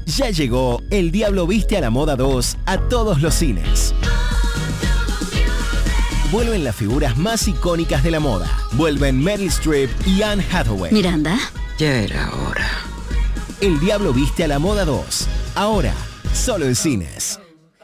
Ya llegó El Diablo Viste a la Moda 2 a todos los cines. Vuelven las figuras más icónicas de la moda. Vuelven Meryl Streep y Anne Hathaway. Miranda. Ya era hora. El Diablo Viste a la Moda 2. Ahora, solo en cines.